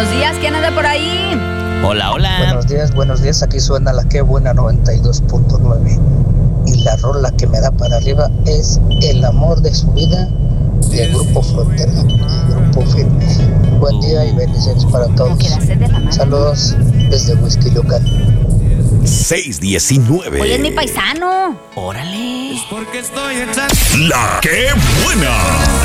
Buenos días, ¿quién anda por ahí? Hola, hola. Buenos días, aquí suena la que buena 92.9. Y la rola que me da para arriba es El amor de su vida del Grupo Frontera y Grupo Firme. Buen día y bendiciones para todos. Saludos desde Whisky Local. 619. Oye, es mi paisano. Órale. La que buena.